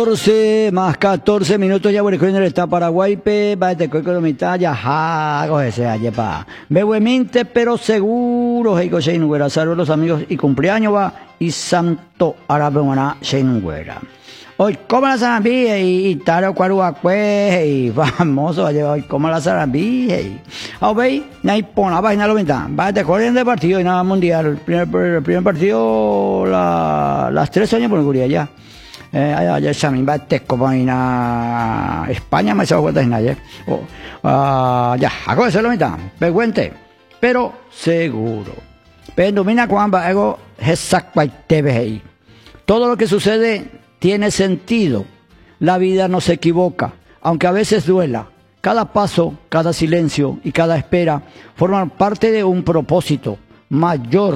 14 más 14 minutos ya bueno está Paraguay pe va te coco mitad ya hago ese ayepa behueminte pero seguro hey cochein güera salvo los amigos y cumpleaños va y santo árabe buena chenuera hoy como la zarambí y taro cuaruacue y famoso hoy como la zarambí a ver ahí pon la vaina lo mitad va te corren de partido y nada mundial primer partido las 3 años por curia ya ya saben va te como en España me se va a nadie ya hago eso lo mitad vergüente pero seguro pero domina cuando hago exactamente todo lo que sucede tiene sentido la vida no se equivoca aunque a veces duela cada paso cada silencio y cada espera forman parte de un propósito mayor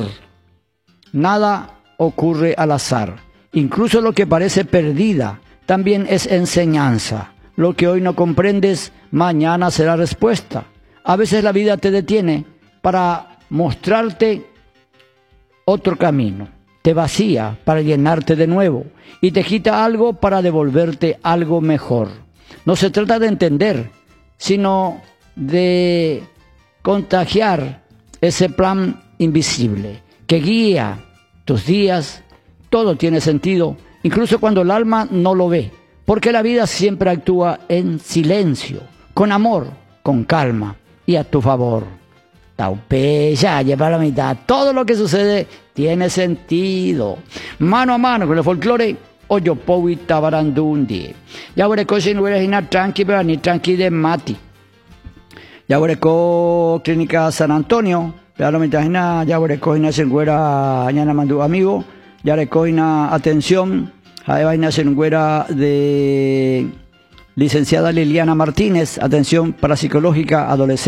nada ocurre al azar. Incluso lo que parece perdida también es enseñanza. Lo que hoy no comprendes, mañana será respuesta. A veces la vida te detiene para mostrarte otro camino. Te vacía para llenarte de nuevo y te quita algo para devolverte algo mejor. No se trata de entender, sino de contagiar ese plan invisible que guía tus días. Todo tiene sentido, incluso cuando el alma no lo ve, porque la vida siempre actúa en silencio, con amor, con calma y a tu favor. Taupeya, lleva la mitad. Todo lo que sucede tiene sentido. Mano a mano con el folclore, Oyopow y Tabarandundi. Ya veré cosas no voy a tranqui, pero ni tranqui de mati. Ya veré Clínica San Antonio, pero la mitad ya veré cosas se encuera, ya mandó amigo. Ya recoina atención, hay vainas en güera de licenciada Liliana Martínez, atención parapsicológica adolescente.